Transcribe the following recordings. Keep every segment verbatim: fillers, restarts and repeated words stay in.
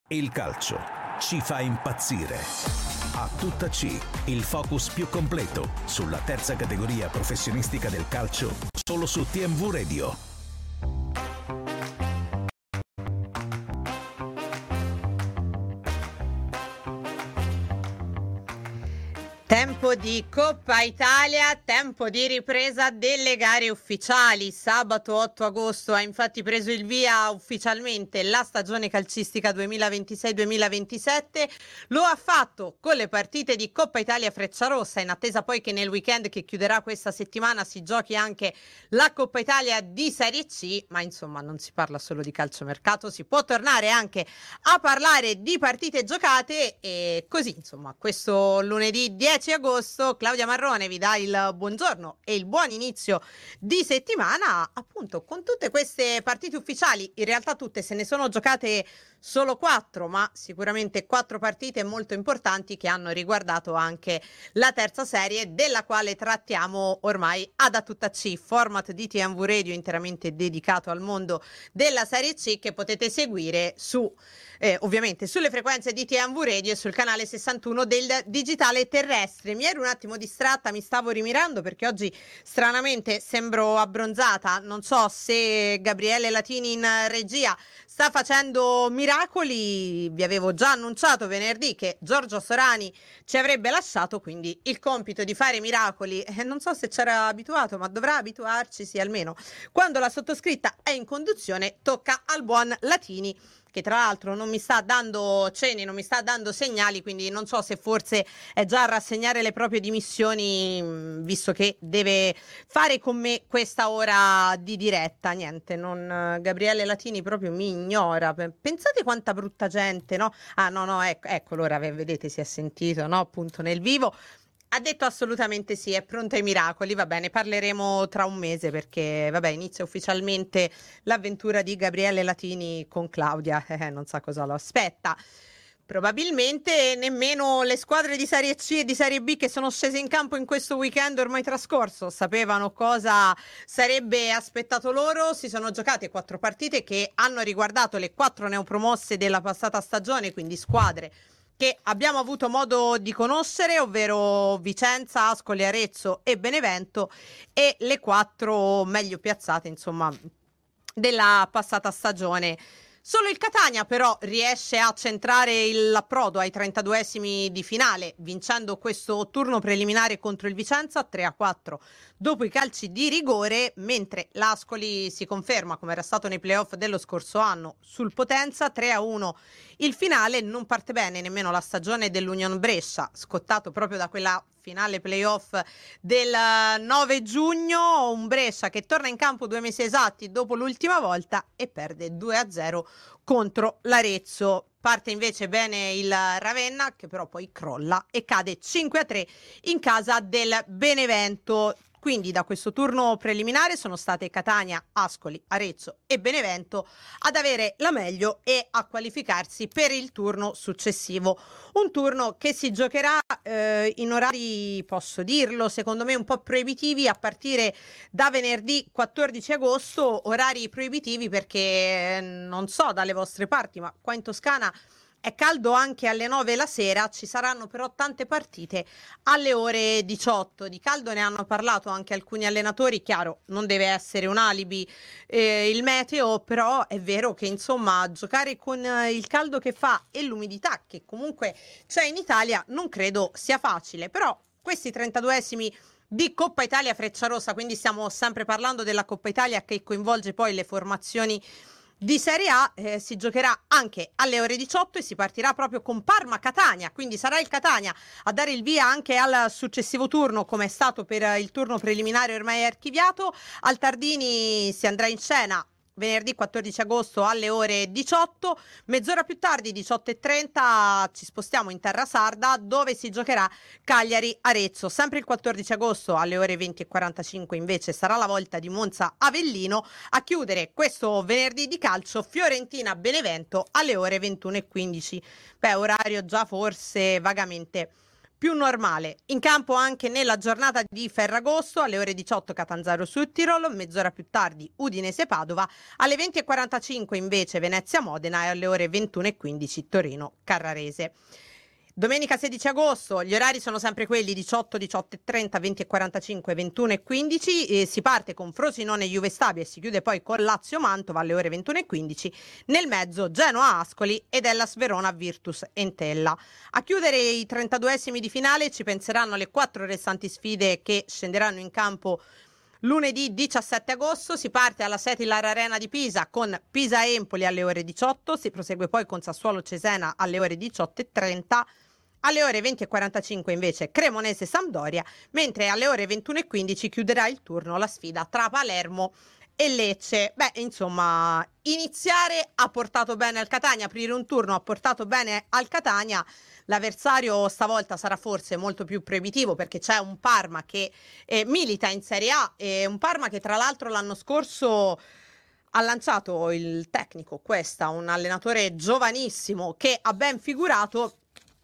Il calcio ci fa impazzire. A tutta C, il focus più completo sulla terza categoria professionistica del calcio, solo su T M V Radio. Tempo di Coppa Italia, tempo di ripresa delle gare ufficiali. Sabato otto agosto ha infatti preso il via ufficialmente la stagione calcistica duemilaventisei duemilaventisette. Lo ha fatto con le partite di Coppa Italia Frecciarossa, in attesa poi che nel weekend che chiuderà questa settimana si giochi anche la Coppa Italia di Serie C. Ma insomma non si parla solo di calciomercato, si può tornare anche a parlare di partite giocate. E così insomma questo lunedì dieci agosto Claudia Marrone vi dà il buongiorno e il buon inizio di settimana, appunto con tutte queste partite ufficiali. In realtà tutte, se ne sono giocate solo quattro, ma sicuramente quattro partite molto importanti che hanno riguardato anche la terza serie, della quale trattiamo ormai ad A Tutta C, format di T M V Radio interamente dedicato al mondo della Serie C, che potete seguire su Eh, ovviamente sulle frequenze di T M V Radio e sul canale sessantuno del digitale terrestre. Mi ero un attimo distratta, mi stavo rimirando perché oggi stranamente sembro abbronzata. Non so se Gabriele Latini in regia sta facendo miracoli. Vi avevo già annunciato venerdì che Giorgio Sorani ci avrebbe lasciato, quindi il compito di fare miracoli, eh, non so se c'era abituato, ma dovrà abituarci, sì, almeno quando la sottoscritta è in conduzione tocca al buon Latini, che tra l'altro non mi sta dando cenni, non mi sta dando segnali, quindi non so se forse è già a rassegnare le proprie dimissioni, visto che deve fare con me questa ora di diretta. Niente, non, Gabriele Latini proprio mi ignora. Pensate quanta brutta gente, no? Ah no, no, ecco, ecco, ora vedete, si è sentito, no? Appunto nel vivo. Ha detto assolutamente sì, è pronta ai miracoli. Va bene, parleremo tra un mese perché, vabbè, inizia ufficialmente l'avventura di Gabriele Latini con Claudia. Eh, non sa cosa lo aspetta. Probabilmente nemmeno le squadre di Serie C e di Serie B che sono scese in campo in questo weekend ormai trascorso sapevano cosa sarebbe aspettato loro. Si sono giocate quattro partite che hanno riguardato le quattro neopromosse della passata stagione, quindi squadre che abbiamo avuto modo di conoscere, ovvero Vicenza, Ascoli, Arezzo e Benevento, e le quattro meglio piazzate, insomma, della passata stagione. Solo il Catania però riesce a centrare l'approdo ai trentaduesimi di finale, vincendo questo turno preliminare contro il Vicenza tre a quattro dopo i calci di rigore, mentre l'Ascoli si conferma, come era stato nei playoff dello scorso anno, sul Potenza tre a uno. Il finale non parte bene nemmeno la stagione dell'Union Brescia, scottato proprio da quella finale playoff del nove giugno, un Brescia che torna in campo due mesi esatti dopo l'ultima volta e perde due a zero contro l'Arezzo. Parte invece bene il Ravenna, che però poi crolla e cade cinque a tre in casa del Benevento. Quindi da questo turno preliminare sono state Catania, Ascoli, Arezzo e Benevento ad avere la meglio e a qualificarsi per il turno successivo. Un turno che si giocherà eh, in orari, posso dirlo, secondo me un po' proibitivi, a partire da venerdì quattordici agosto, orari proibitivi perché non so dalle vostre parti, ma qua in Toscana è caldo anche alle nove la sera. Ci saranno però tante partite alle ore diciotto. Di caldo ne hanno parlato anche alcuni allenatori. Chiaro, non deve essere un alibi eh, il meteo, però è vero che insomma giocare con eh, il caldo che fa e l'umidità che comunque c'è in Italia non credo sia facile. Però questi trentaduesimi di Coppa Italia Frecciarossa, quindi stiamo sempre parlando della Coppa Italia che coinvolge poi le formazioni di Serie A, eh, si giocherà anche alle ore diciotto e si partirà proprio con Parma-Catania, quindi sarà il Catania a dare il via anche al successivo turno, come è stato per il turno preliminare ormai archiviato. Al Tardini si andrà in scena venerdì quattordici agosto alle ore diciotto. Mezz'ora più tardi, diciotto e trenta, ci spostiamo in terra sarda dove si giocherà Cagliari-Arezzo. Sempre il quattordici agosto alle ore venti e quarantacinque invece sarà la volta di Monza-Avellino. A chiudere questo venerdì di calcio Fiorentina-Benevento alle ore ventuno e quindici. Beh, orario già forse vagamente più normale. In campo anche nella giornata di Ferragosto alle ore diciotto Catanzaro Südtirol, mezz'ora più tardi Udinese Padova, alle venti e quarantacinque invece Venezia Modena e alle ore ventuno e quindici Torino Carrarese. Domenica sedici agosto gli orari sono sempre quelli diciotto, diciotto e trenta, venti e quarantacinque, ventuno e quindici. E si parte con Frosinone Juve Stabia e si chiude poi con Lazio Mantova alle ore ventuno e quindici. Nel mezzo Genoa Ascoli ed Hellas Verona Virtus Entella. A chiudere i trentaduesimi di finale ci penseranno le quattro restanti sfide che scenderanno in campo lunedì diciassette agosto. Si parte alla Setilar Arena di Pisa con Pisa Empoli alle ore diciotto, si prosegue poi con Sassuolo Cesena alle ore diciotto e trenta. Alle ore venti e quarantacinque invece Cremonese Sampdoria, mentre alle ore ventuno e quindici chiuderà il turno la sfida tra Palermo e Lecce. Beh, insomma, iniziare ha portato bene al Catania, aprire un turno ha portato bene al Catania. L'avversario stavolta sarà forse molto più proibitivo perché c'è un Parma che eh, milita in Serie A, e un Parma che tra l'altro l'anno scorso ha lanciato il tecnico Questa, un allenatore giovanissimo che ha ben figurato.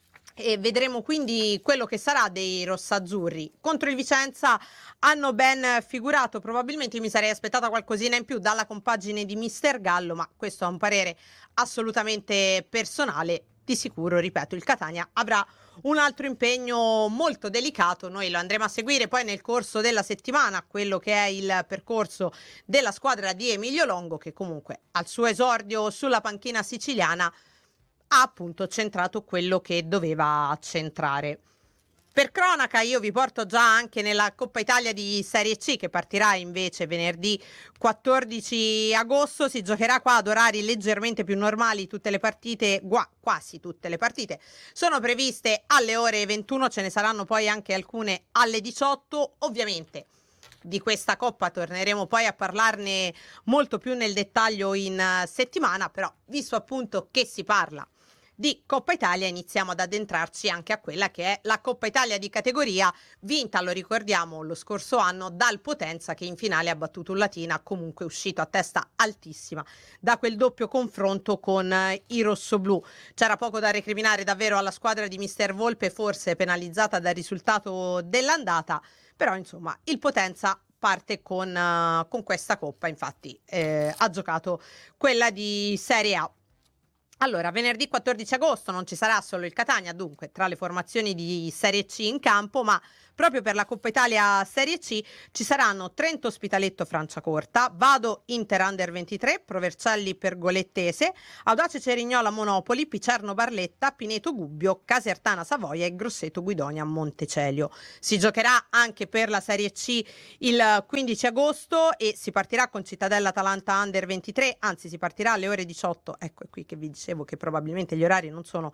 E vedremo quindi quello che sarà dei rossazzurri. Contro il Vicenza hanno ben figurato, probabilmente mi sarei aspettata qualcosina in più dalla compagine di Mister Gallo, ma questo è un parere assolutamente personale. Di sicuro, ripeto, il Catania avrà un altro impegno molto delicato. Noi lo andremo a seguire poi nel corso della settimana, quello che è il percorso della squadra di Emilio Longo, che comunque al suo esordio sulla panchina siciliana ha appunto centrato quello che doveva centrare. Per cronaca io vi porto già anche nella Coppa Italia di Serie C, che partirà invece venerdì quattordici agosto. Si giocherà qua ad orari leggermente più normali. Tutte le partite, gua, quasi tutte le partite, sono previste alle ore ventuno, ce ne saranno poi anche alcune alle diciotto. Ovviamente di questa Coppa torneremo poi a parlarne molto più nel dettaglio in uh, settimana, però visto appunto che si parla di Coppa Italia iniziamo ad addentrarci anche a quella che è la Coppa Italia di categoria, vinta, lo ricordiamo, lo scorso anno dal Potenza, che in finale ha battuto un Latina, comunque uscito a testa altissima da quel doppio confronto con eh, i rossoblù. C'era poco da recriminare davvero alla squadra di Mister Volpe, forse penalizzata dal risultato dell'andata, però insomma il Potenza parte con, uh, con questa Coppa, infatti eh, ha giocato quella di Serie A. Allora, venerdì quattordici agosto non ci sarà solo il Catania, dunque, tra le formazioni di Serie C in campo, ma proprio per la Coppa Italia Serie C ci saranno Trento Ospitaletto Franciacorta, Vado Inter Under ventitré, Provercelli Pergolettese, Audace Cerignola Monopoli, Picerno Barletta, Pineto Gubbio, Casertana Savoia e Grosseto Guidonia Montecelio. Si giocherà anche per la Serie C il quindici agosto e si partirà con Cittadella Atalanta Under ventitré, anzi si partirà alle ore diciotto, ecco è qui che vi dicevo che probabilmente gli orari non sono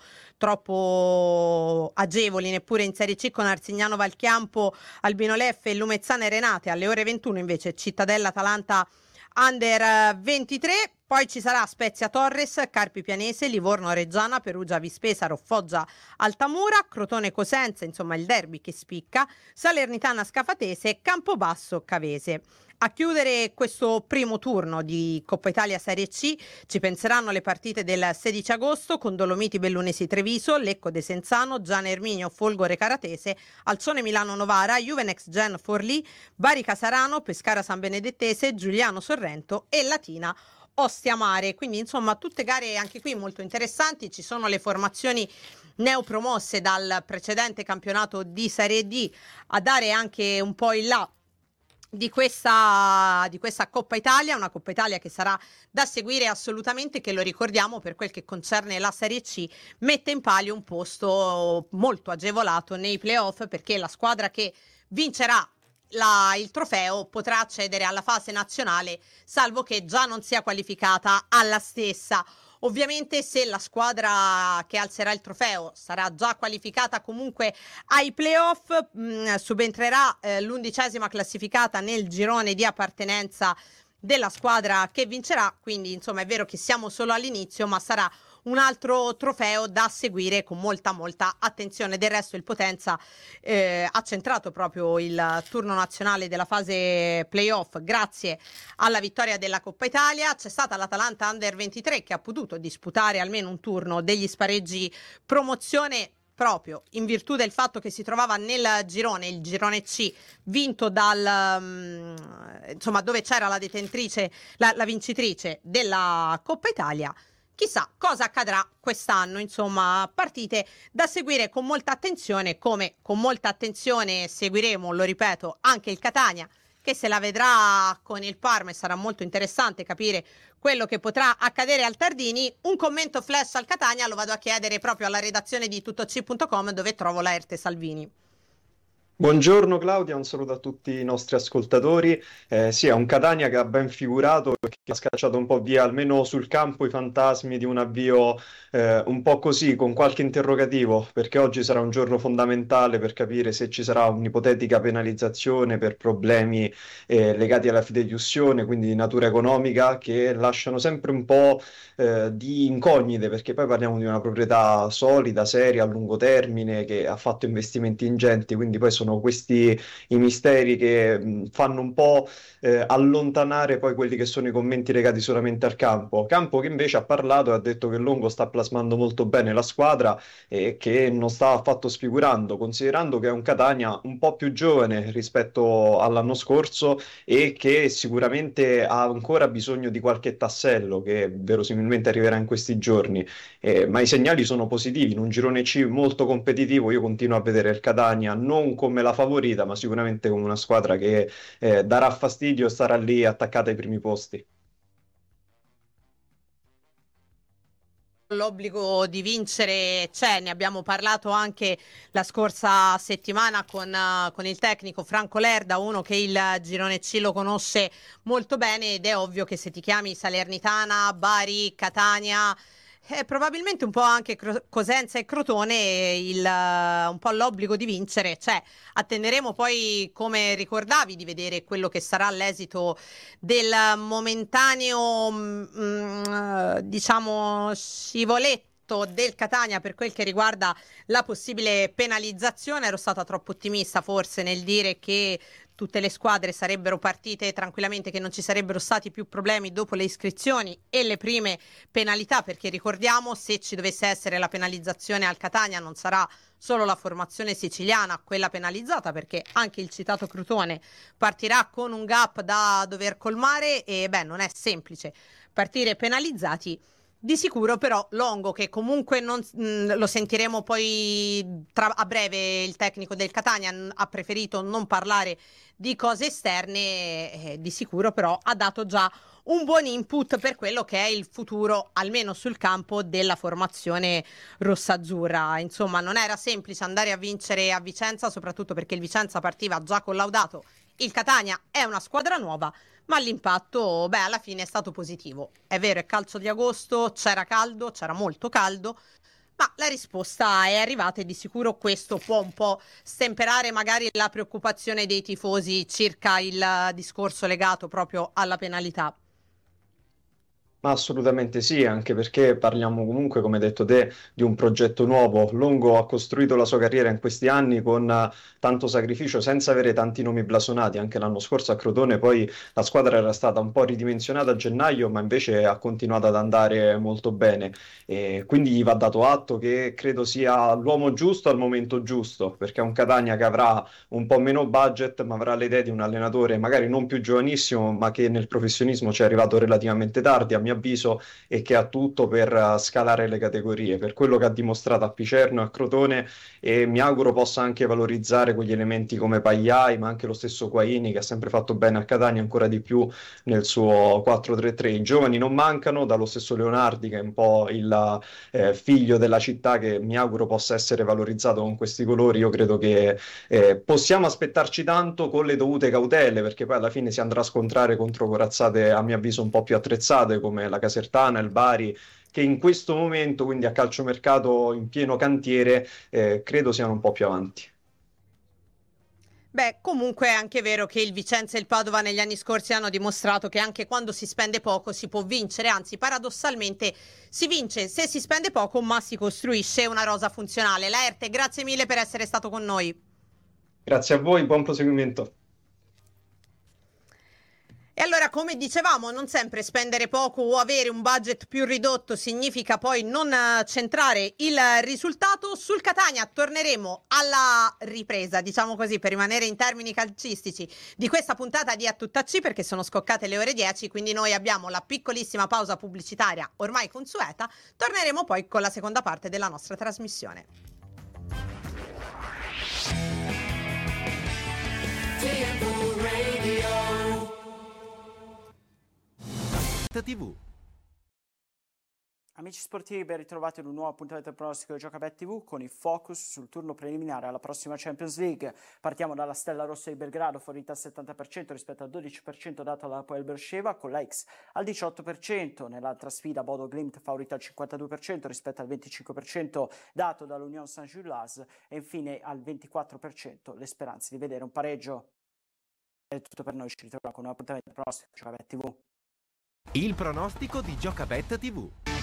troppo agevoli neppure in Serie C, con Arzignano Valchiampo, Albino Leffe e Lumezzane Renate. Alle ore ventuno invece Cittadella Atalanta Under ventitré. Poi ci sarà Spezia Torres, Carpi Pianese, Livorno Reggiana, Perugia Vispesaro, Foggia Altamura, Crotone Cosenza, insomma il derby che spicca, Salernitana Scafatese, Campobasso Cavese. A chiudere questo primo turno di Coppa Italia Serie C ci penseranno le partite del sedici agosto con Dolomiti Bellunesi Treviso, Lecco Desenzano, Gian Erminio Folgore Caratese, Alcione Milano Novara, Juvenex Gen Forlì, Bari Casarano, Pescara San Benedettese, Giuliano Sorrento e Latina Ostia Mare. Quindi insomma tutte gare anche qui molto interessanti. Ci sono le formazioni neopromosse dal precedente campionato di Serie D a dare anche un po' il là di questa, di questa Coppa Italia, una Coppa Italia che sarà da seguire assolutamente, che lo ricordiamo per quel che concerne la Serie C mette in palio un posto molto agevolato nei playoff, perché la squadra che vincerà La, il trofeo potrà accedere alla fase nazionale, salvo che già non sia qualificata alla stessa. Ovviamente se la squadra che alzerà il trofeo sarà già qualificata comunque ai playoff, mh, subentrerà eh, l'undicesima classificata nel girone di appartenenza della squadra che vincerà. Quindi insomma è vero che siamo solo all'inizio, ma sarà un altro trofeo da seguire con molta molta attenzione. Del resto il Potenza eh, ha centrato proprio il turno nazionale della fase playoff grazie alla vittoria della Coppa Italia. C'è stata l'Atalanta Under ventitré che ha potuto disputare almeno un turno degli spareggi promozione. proprio in virtù del fatto che si trovava nel girone, il girone C, vinto dal, um, insomma, dove c'era la detentrice, la, la vincitrice della Coppa Italia. Chissà cosa accadrà quest'anno, insomma, partite da seguire con molta attenzione, come con molta attenzione seguiremo, lo ripeto, anche il Catania, che se la vedrà con il Parma e sarà molto interessante capire quello che potrà accadere al Tardini. Un commento flash al Catania lo vado a chiedere proprio alla redazione di tuttoc punto com, dove trovo Laerte Salvini. Buongiorno Claudia, un saluto a tutti i nostri ascoltatori. Eh, sì, è un Catania che ha ben figurato, che ha scacciato un po' via, almeno sul campo, i fantasmi di un avvio eh, un po' così, con qualche interrogativo, perché oggi sarà un giorno fondamentale per capire se ci sarà un'ipotetica penalizzazione per problemi eh, legati alla fideiussione, quindi di natura economica, che lasciano sempre un po' eh, di incognite, perché poi parliamo di una proprietà solida, seria, a lungo termine, che ha fatto investimenti ingenti, quindi poi sono sono questi i misteri che mh, fanno un po' eh, allontanare poi quelli che sono i commenti legati solamente al campo. Campo che invece ha parlato e ha detto che Longo sta plasmando molto bene la squadra e che non sta affatto sfigurando, considerando che è un Catania un po' più giovane rispetto all'anno scorso e che sicuramente ha ancora bisogno di qualche tassello che verosimilmente arriverà in questi giorni. Eh, ma i segnali sono positivi. In un girone C molto competitivo io continuo a vedere il Catania non come la favorita, ma sicuramente come una squadra che eh, darà fastidio e starà lì attaccata ai primi posti. L'obbligo di vincere c'è, ne abbiamo parlato anche la scorsa settimana con, uh, con il tecnico Franco Lerda, uno che il girone C lo conosce molto bene, ed è ovvio che se ti chiami Salernitana, Bari, Catania, Eh, probabilmente un po' anche Cro- Cosenza e Crotone, il, uh, un po' l'obbligo di vincere c'è. Attenderemo poi, come ricordavi, di vedere quello che sarà l'esito del momentaneo, mh, diciamo, scivoletto del Catania per quel che riguarda la possibile penalizzazione. Ero stata troppo ottimista forse nel dire che tutte le squadre sarebbero partite tranquillamente, che non ci sarebbero stati più problemi dopo le iscrizioni e le prime penalità, perché ricordiamo, se ci dovesse essere la penalizzazione al Catania non sarà solo la formazione siciliana quella penalizzata, perché anche il citato Crotone partirà con un gap da dover colmare e beh, non è semplice partire penalizzati. Di sicuro però Longo, che comunque non, mh, lo sentiremo poi tra, a breve, il tecnico del Catania n- ha preferito non parlare di cose esterne, eh, di sicuro però ha dato già un buon input per quello che è il futuro, almeno sul campo, della formazione rossazzurra. Insomma, non era semplice andare a vincere a Vicenza, soprattutto perché il Vicenza partiva già collaudato. Il Catania è una squadra nuova, ma l'impatto, beh, alla fine è stato positivo. È vero, è calcio di agosto, c'era caldo, c'era molto caldo, ma la risposta è arrivata e di sicuro questo può un po' stemperare magari la preoccupazione dei tifosi circa il discorso legato proprio alla penalità. Ma assolutamente sì, anche perché parliamo comunque, come hai detto te, di un progetto nuovo. Longo ha costruito la sua carriera in questi anni con eh, tanto sacrificio, senza avere tanti nomi blasonati. Anche l'anno scorso a Crotone poi la squadra era stata un po' ridimensionata a gennaio, ma invece ha continuato ad andare molto bene. E quindi gli va dato atto che credo sia l'uomo giusto al momento giusto, perché è un Catania che avrà un po' meno budget, ma avrà le idee di un allenatore magari non più giovanissimo, ma che nel professionismo ci è arrivato relativamente tardi, a mio avviso, e che ha tutto per uh, scalare le categorie, per quello che ha dimostrato a Picerno e a Crotone, e mi auguro possa anche valorizzare quegli elementi come Pagliai, ma anche lo stesso Quaini, che ha sempre fatto bene a Catania, ancora di più nel suo quattro tre tre. I giovani non mancano, dallo stesso Leonardi, che è un po' il eh, figlio della città, che mi auguro possa essere valorizzato con questi colori. Io credo che eh, possiamo aspettarci tanto, con le dovute cautele, perché poi alla fine si andrà a scontrare contro corazzate a mio avviso un po' più attrezzate come la Casertana, il Bari, che in questo momento, quindi a calciomercato in pieno cantiere, eh, credo siano un po' più avanti. Beh, comunque è anche vero che il Vicenza e il Padova negli anni scorsi hanno dimostrato che anche quando si spende poco si può vincere, anzi paradossalmente si vince se si spende poco, ma si costruisce una rosa funzionale. Laerte, grazie mille per essere stato con noi. Grazie a voi, buon proseguimento. E allora, come dicevamo, non sempre spendere poco o avere un budget più ridotto significa poi non centrare il risultato. Sul Catania torneremo alla ripresa, diciamo così, per rimanere in termini calcistici, di questa puntata di A Tutta C, perché sono scoccate le ore dieci, quindi noi abbiamo la piccolissima pausa pubblicitaria ormai consueta. Torneremo poi con la seconda parte della nostra trasmissione. tivù. Amici sportivi, ben ritrovati in un nuovo appuntamento del pronostico di Gioca Bet tivù con il focus sul turno preliminare alla prossima Champions League. Partiamo dalla Stella Rossa di Belgrado, favorita al settanta per cento rispetto al dodici per cento dato alla Hapoel Beersheva, con la X al diciotto per cento. Nell'altra sfida Bodo Glimt favorita al cinquantadue per cento rispetto al venticinque per cento dato dall'Union Saint-Gilloise, e infine al ventiquattro per cento le speranze di vedere un pareggio. È tutto per noi, ci ritroviamo con un appuntamento del pronostico di Gioca Bet tivù. Il pronostico di Gioca Bet tivù.